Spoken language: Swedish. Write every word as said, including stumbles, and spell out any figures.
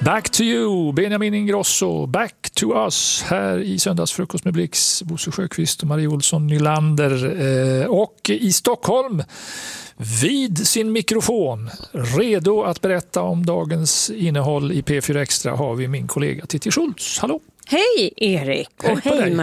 Back to you, Benjamin Ingrosso. Back to us här i Söndagsfrukost med Blix, Bosse Sjöqvist och Marie Olsson Nylander. Eh, och i Stockholm vid sin mikrofon, redo att berätta om dagens innehåll i P fyra Extra, har vi min kollega Titti Schultz. Hallå! Hej Erik och hej, hej